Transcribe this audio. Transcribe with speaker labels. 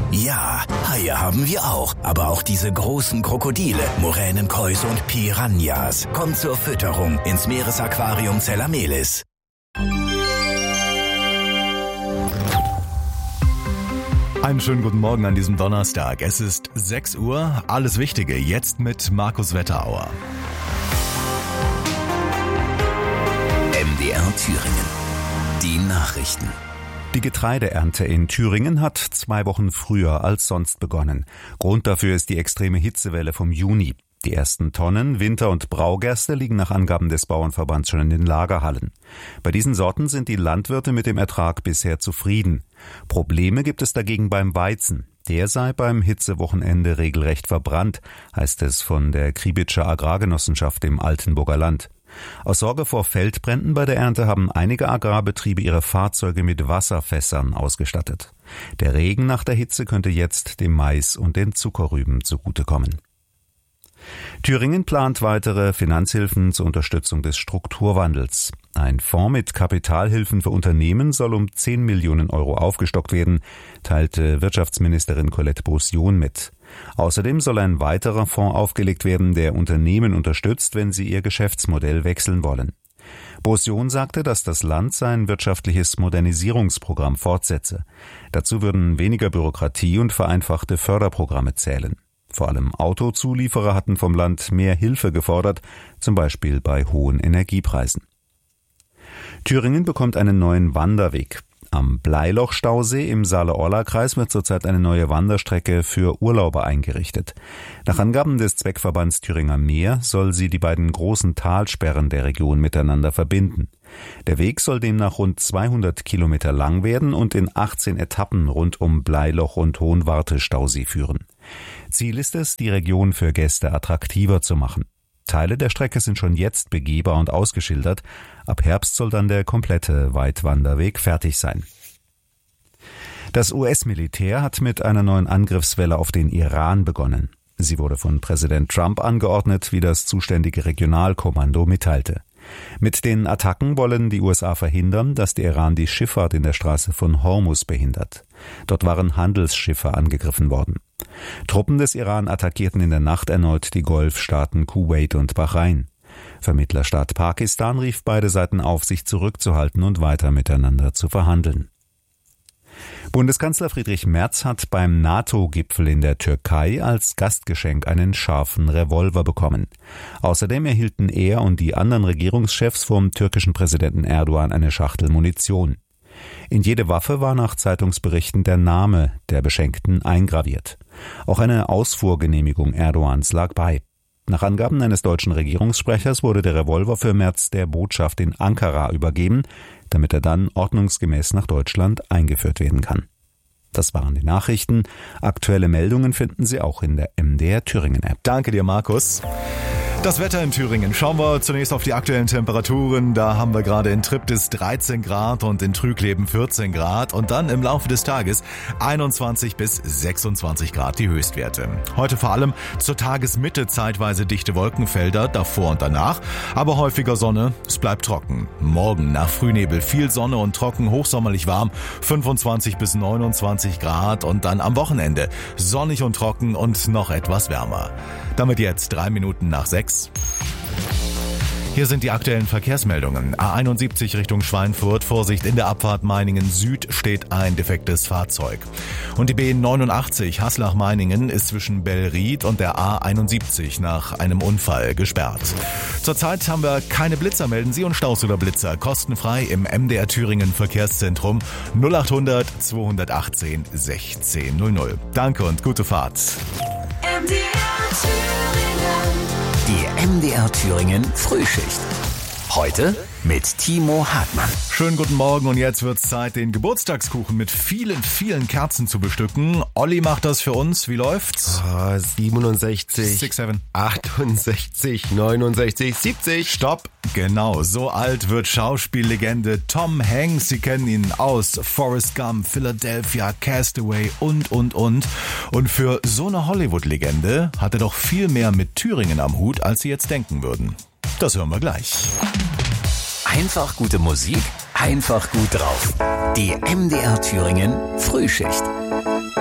Speaker 1: Ja, Haie haben wir auch. Aber auch diese großen Krokodile, Muränen, Kois und Piranhas. Kommt zur Fütterung ins Meeresaquarium Zellamelis.
Speaker 2: Einen schönen guten Morgen an diesem Donnerstag. Es ist 6 Uhr. Alles Wichtige jetzt mit Markus Wetterauer.
Speaker 1: MDR Thüringen. Die Nachrichten.
Speaker 3: Die Getreideernte in Thüringen hat 2 Wochen früher als sonst begonnen. Grund dafür ist die extreme Hitzewelle vom Juni. Die ersten Tonnen Winter- und Braugerste liegen nach Angaben des Bauernverbands schon in den Lagerhallen. Bei diesen Sorten sind die Landwirte mit dem Ertrag bisher zufrieden. Probleme gibt es dagegen beim Weizen. Der sei beim Hitzewochenende regelrecht verbrannt, heißt es von der Kriebitscher Agrargenossenschaft im Altenburger Land. Aus Sorge vor Feldbränden bei der Ernte haben einige Agrarbetriebe ihre Fahrzeuge mit Wasserfässern ausgestattet. Der Regen nach der Hitze könnte jetzt dem Mais und den Zuckerrüben zugutekommen. Thüringen plant weitere Finanzhilfen zur Unterstützung des Strukturwandels. Ein Fonds mit Kapitalhilfen für Unternehmen soll um 10 Millionen Euro aufgestockt werden, teilte Wirtschaftsministerin Colette Beaussion mit. Außerdem soll ein weiterer Fonds aufgelegt werden, der Unternehmen unterstützt, wenn sie ihr Geschäftsmodell wechseln wollen. Beaussion sagte, dass das Land sein wirtschaftliches Modernisierungsprogramm fortsetze. Dazu würden weniger Bürokratie und vereinfachte Förderprogramme zählen. Vor allem Autozulieferer hatten vom Land mehr Hilfe gefordert, zum Beispiel bei hohen Energiepreisen. Thüringen bekommt einen neuen Wanderweg. Am Bleiloch-Stausee im Saale-Orla-Kreis wird zurzeit eine neue Wanderstrecke für Urlauber eingerichtet. Nach Angaben des Zweckverbands Thüringer Meer soll sie die beiden großen Talsperren der Region miteinander verbinden. Der Weg soll demnach rund 200 Kilometer lang werden und in 18 Etappen rund um Bleiloch und Hohenwarte-Stausee führen. Ziel ist es, die Region für Gäste attraktiver zu machen. Teile der Strecke sind schon jetzt begehbar und ausgeschildert. Ab Herbst soll dann der komplette Weitwanderweg fertig sein. Das US-Militär hat mit einer neuen Angriffswelle auf den Iran begonnen. Sie wurde von Präsident Trump angeordnet, wie das zuständige Regionalkommando mitteilte. Mit den Attacken wollen die USA verhindern, dass der Iran die Schifffahrt in der Straße von Hormuz behindert. Dort waren Handelsschiffe angegriffen worden. Truppen des Iran attackierten in der Nacht erneut die Golfstaaten Kuwait und Bahrain. Vermittlerstaat Pakistan rief beide Seiten auf, sich zurückzuhalten und weiter miteinander zu verhandeln. Bundeskanzler Friedrich Merz hat beim NATO-Gipfel in der Türkei als Gastgeschenk einen scharfen Revolver bekommen. Außerdem erhielten er und die anderen Regierungschefs vom türkischen Präsidenten Erdogan eine Schachtel Munition. In jede Waffe war nach Zeitungsberichten der Name der Beschenkten eingraviert. Auch eine Ausfuhrgenehmigung Erdogans lag bei. Nach Angaben eines deutschen Regierungssprechers wurde der Revolver für Merz der Botschaft in Ankara übergeben, damit er dann ordnungsgemäß nach Deutschland eingeführt werden kann. Das waren die Nachrichten. Aktuelle Meldungen finden Sie auch in der MDR Thüringen App.
Speaker 2: Danke dir, Markus. Das Wetter in Thüringen. Schauen wir zunächst auf die aktuellen Temperaturen. Da haben wir gerade in Triptis 13 Grad und in Trügleben 14 Grad und dann im Laufe des Tages 21 bis 26 Grad die Höchstwerte. Heute vor allem zur Tagesmitte zeitweise dichte Wolkenfelder, davor und danach, aber häufiger Sonne, es bleibt trocken. Morgen nach Frühnebel viel Sonne und trocken, hochsommerlich warm, 25 bis 29 Grad und dann am Wochenende sonnig und trocken und noch etwas wärmer. Damit jetzt 3 Minuten nach 6. Hier sind die aktuellen Verkehrsmeldungen. A71 Richtung Schweinfurt. Vorsicht, in der Abfahrt Meiningen Süd steht ein defektes Fahrzeug. Und die B89 Haslach-Meiningen ist zwischen Bellried und der A71 nach einem Unfall gesperrt. Zurzeit haben wir keine Blitzer, melden Sie, und Staus oder Blitzer kostenfrei im MDR Thüringen Verkehrszentrum 0800 218 1600. Danke und gute Fahrt.
Speaker 1: Die MDR Thüringen Frühschicht. Heute mit Timo Hartmann.
Speaker 2: Schönen guten Morgen und jetzt wird's Zeit, den Geburtstagskuchen mit vielen, vielen Kerzen zu bestücken. Olli macht das für uns. Wie läuft's?
Speaker 4: 67,
Speaker 2: 6, 7,
Speaker 4: 68, 69, 70.
Speaker 2: Stopp. Genau, so alt wird Schauspiellegende Tom Hanks. Sie kennen ihn aus Forrest Gump, Philadelphia, Castaway und. Und für so eine Hollywood-Legende hat er doch viel mehr mit Thüringen am Hut, als Sie jetzt denken würden. Das hören wir gleich.
Speaker 1: Einfach gute Musik, einfach gut drauf. Die MDR Thüringen Frühschicht.